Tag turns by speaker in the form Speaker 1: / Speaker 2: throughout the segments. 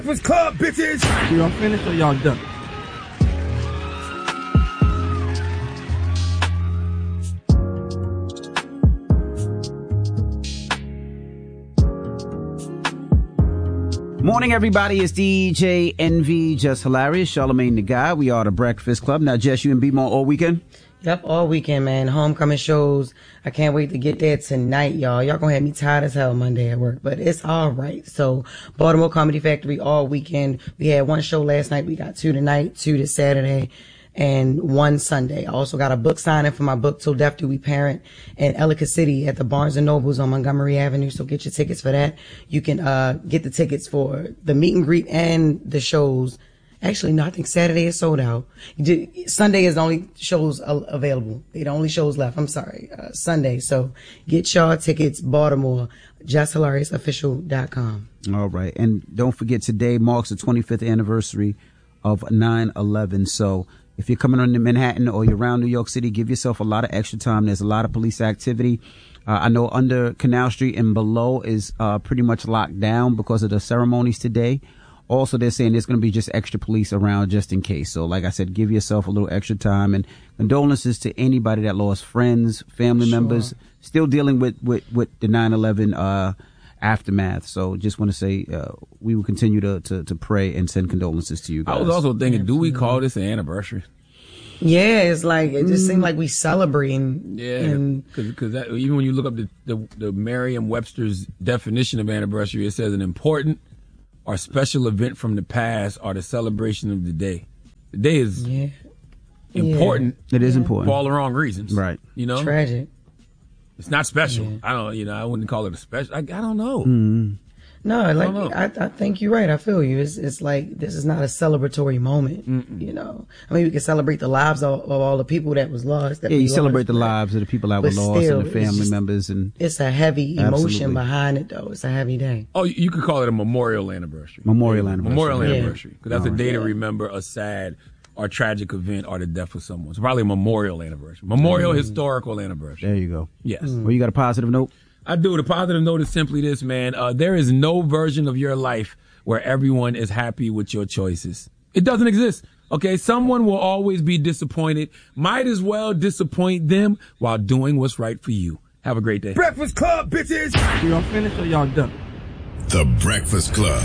Speaker 1: Breakfast Club, bitches!
Speaker 2: Y'all finished or y'all done?
Speaker 3: Morning, everybody. It's DJ NV, Just Hilarious, Charlamagne the Guy. We are the Breakfast Club. Now, Jess, you and B-More all weekend?
Speaker 4: Yep, all weekend, man. Homecoming shows. I can't wait to get there tonight, y'all. Y'all gonna have me tired as hell Monday at work, but it's all right. So, Baltimore Comedy Factory all weekend. We had one show last night. We got two tonight, two this Saturday, and one Sunday. I also got a book signing for my book, Till Death Do We Parent, in Ellicott City at the Barnes & Nobles on Montgomery Avenue. So get your tickets for that. You can get the tickets for the meet and greet and the shows. Actually, no, I think Saturday is sold out. Sunday is the only shows available. They're the only shows left. I'm sorry. Sunday. So get y'all tickets, Baltimore, JustHilariousOfficial.com.
Speaker 3: All right. And don't forget, today marks the 25th anniversary of 9/11. So if you're coming on to Manhattan or you're around New York City, give yourself a lot of extra time. There's a lot of police activity. I know under Canal Street and below is pretty much locked down because of the ceremonies today. Also, they're saying there's going to be just extra police around just in case. So, like I said, give yourself a little extra time. And condolences to anybody that lost friends, family members, still dealing with the 9/11 aftermath. So, just want to say we will continue to pray and send condolences to you guys.
Speaker 5: I was also thinking, do we call this an anniversary?
Speaker 4: Yeah, it's like, it just seemed like we celebrating.
Speaker 5: Yeah, because even when you look up the Merriam-Webster's definition of anniversary, it says an important or special event from the past or the celebration of the day. The day is important.
Speaker 3: It is important
Speaker 5: for all the wrong reasons.
Speaker 3: Right.
Speaker 5: You know?
Speaker 4: Tragic.
Speaker 5: It's not special. Yeah. I wouldn't call it a special. I don't know.
Speaker 3: Mm.
Speaker 4: No, like I think you're right. I feel you. It's like this is not a celebratory moment. You know, I mean, we can celebrate the lives of all the people that was lost.
Speaker 3: You celebrate the lives of the people that were lost and the family members, and
Speaker 4: it's a heavy emotion behind it, though. It's a heavy day.
Speaker 5: Oh, you could call it a memorial anniversary.
Speaker 3: Memorial anniversary,
Speaker 5: because that's a day to remember a sad or tragic event or the death of someone. So probably a memorial anniversary, historical anniversary.
Speaker 3: There you go.
Speaker 5: Yes.
Speaker 3: Well, you got a positive note?
Speaker 5: I do. The positive note is simply this, man. There is no version of your life where everyone is happy with your choices. It doesn't exist. Okay? Someone will always be disappointed. Might as well disappoint them while doing what's right for you. Have a great day.
Speaker 1: Breakfast Club, bitches!
Speaker 2: Y'all finished or y'all done?
Speaker 6: The Breakfast Club.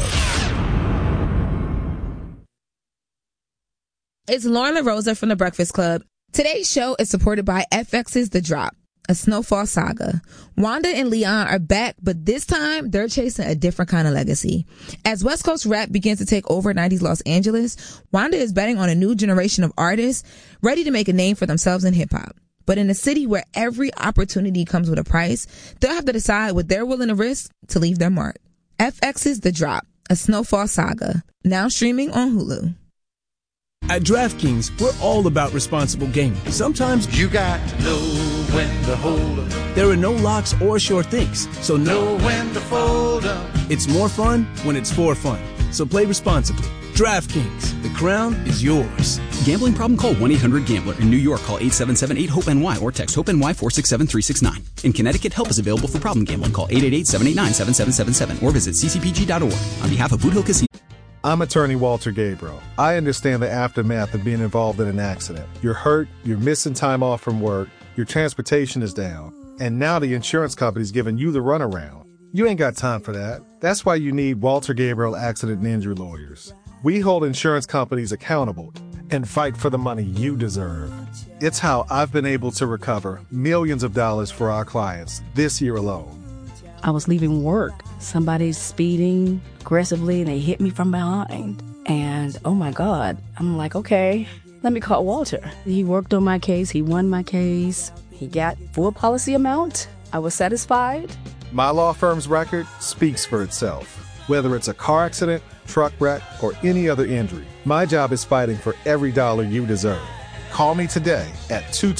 Speaker 7: It's Lauren LaRosa from The Breakfast Club. Today's show is supported by FX's The Drop, a snowfall saga. Wanda and Leon are back, but this time they're chasing a different kind of legacy. As West Coast rap begins to take over 90s Los Angeles, Wanda is betting on a new generation of artists ready to make a name for themselves in hip-hop. But in a city where every opportunity comes with a price, they'll have to decide what they're willing to risk to leave their mark. FX's The Drop, a snowfall saga, now streaming on Hulu.
Speaker 8: At DraftKings, we're all about responsible gaming. Sometimes
Speaker 9: you got to know when to hold up.
Speaker 8: There are no locks or sure things, so
Speaker 9: know when to fold up.
Speaker 8: It's more fun when it's for fun. So play responsibly. DraftKings, the crown is yours.
Speaker 10: Gambling problem? Call 1-800-GAMBLER. In New York, call 877-8-HOPE-NY or text HOPE-NY 467-369. In Connecticut, help is available for problem gambling. Call 888-789-7777 or visit ccpg.org. On behalf of Boot Hill Casino.
Speaker 11: I'm attorney Walter Gabriel. I understand the aftermath of being involved in an accident. You're hurt, you're missing time off from work, your transportation is down, and now the insurance company's giving you the runaround. You ain't got time for that. That's why you need Walter Gabriel Accident and Injury Lawyers. We hold insurance companies accountable and fight for the money you deserve. It's how I've been able to recover millions of dollars for our clients this year alone.
Speaker 12: I was leaving work. Somebody's speeding aggressively and they hit me from behind. And oh my God, I'm like, okay, let me call Walter. He worked on my case. He won my case. He got full policy amount. I was satisfied.
Speaker 11: My law firm's record speaks for itself. Whether it's a car accident, truck wreck, or any other injury, my job is fighting for every dollar you deserve. Call me today at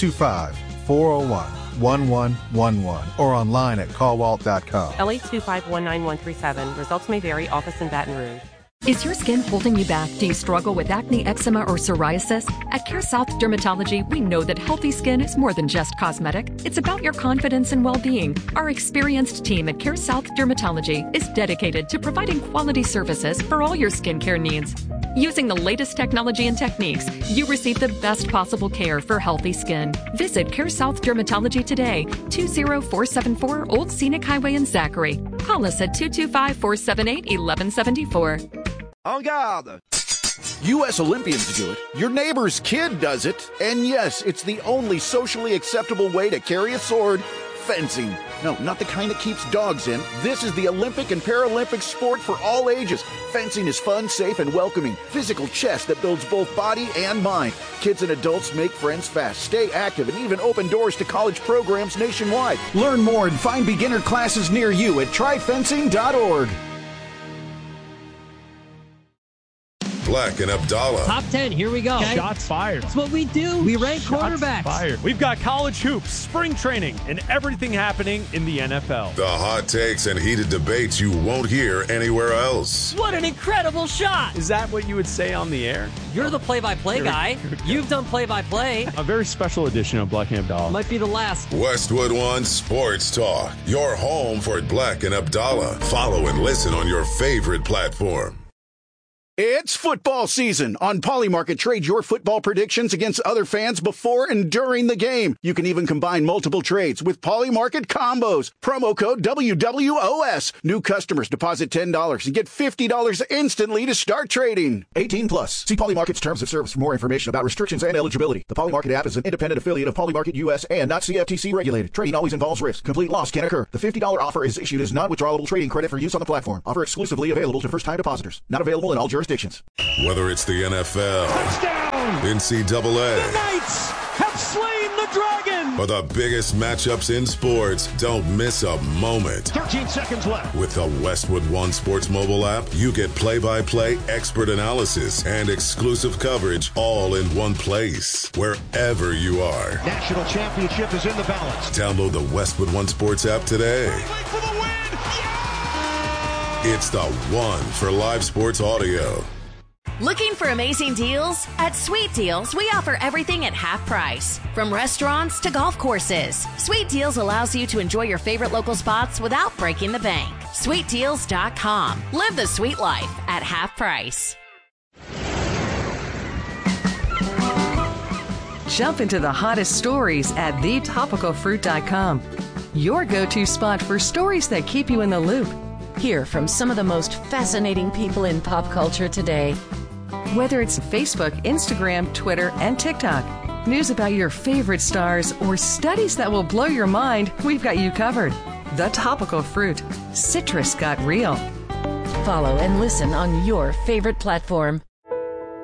Speaker 11: 225-401-1111 or online at callwalt.com.
Speaker 13: LA 25-19137. Results may vary. Office in Baton Rouge. Is your skin holding you back? Do you struggle with acne, eczema, or psoriasis? At Care South Dermatology, we know that healthy skin is more than just cosmetic. It's about your confidence and well-being. Our experienced team at Care South Dermatology is dedicated to providing quality services for all your skincare needs. Using the latest technology and techniques, you receive the best possible care for healthy skin. Visit Care South Dermatology today, 20474 Old Scenic Highway in Zachary. Call us at 225-478-1174.
Speaker 14: En garde! U.S. Olympians do it. Your neighbor's kid does it. And yes, it's the only socially acceptable way to carry a sword. Fencing. No, not the kind that keeps dogs in. This is the Olympic and Paralympic sport for all ages. Fencing is fun, safe, and welcoming. Physical chess that builds both body and mind. Kids and adults make friends fast, stay active, and even open doors to college programs nationwide. Learn more and find beginner classes near you at tryfencing.org.
Speaker 6: Black and Abdallah.
Speaker 15: Top 10, here we go.
Speaker 16: Okay. Shots fired.
Speaker 15: That's what we do. We rank quarterbacks.
Speaker 16: Fired. We've got college hoops, spring training, and everything happening in the NFL.
Speaker 6: The hot takes and heated debates you won't hear anywhere else.
Speaker 15: What an incredible shot.
Speaker 16: Is that what you would say on the air?
Speaker 15: You're the play-by-play guy. You've done play-by-play.
Speaker 16: A very special edition of Black and Abdallah.
Speaker 15: Might be the last.
Speaker 6: Westwood One Sports Talk. Your home for Black and Abdallah. Follow and listen on your favorite platform.
Speaker 14: It's football season. On Polymarket, trade your football predictions against other fans before and during the game. You can even combine multiple trades with Polymarket combos. Promo code WWOS. New customers deposit $10 and get $50 instantly to start trading. 18 plus. See Polymarket's terms of service for more information about restrictions and eligibility. The Polymarket app is an independent affiliate of Polymarket US and not CFTC regulated. Trading always involves risk. Complete loss can occur. The $50 offer is issued as non-withdrawable trading credit for use on the platform. Offer exclusively available to first-time depositors. Not available in all jurisdictions.
Speaker 6: Whether it's the NFL,
Speaker 16: touchdown,
Speaker 6: NCAA,
Speaker 16: the Knights have slain the dragon,
Speaker 6: or the biggest matchups in sports, don't miss a moment.
Speaker 16: 13 seconds left.
Speaker 6: With the Westwood One Sports mobile app, you get play-by-play, expert analysis, and exclusive coverage all in one place, wherever you are.
Speaker 16: National championship is in the balance.
Speaker 6: Download the Westwood One Sports app today.
Speaker 16: For the win!
Speaker 6: It's the one for live sports audio.
Speaker 17: Looking for amazing deals? At Sweet Deals, we offer everything at half price. From restaurants to golf courses, Sweet Deals allows you to enjoy your favorite local spots without breaking the bank. SweetDeals.com. Live the sweet life at half price.
Speaker 18: Jump into the hottest stories at thetopicalfruit.com. Your go-to spot for stories that keep you in the loop.
Speaker 19: Hear from some of the most fascinating people in pop culture today.
Speaker 18: Whether it's Facebook, Instagram, Twitter, and TikTok, news about your favorite stars, or studies that will blow your mind, we've got you covered. The Topical Fruit. Citrus got real.
Speaker 19: Follow and listen on your favorite platform.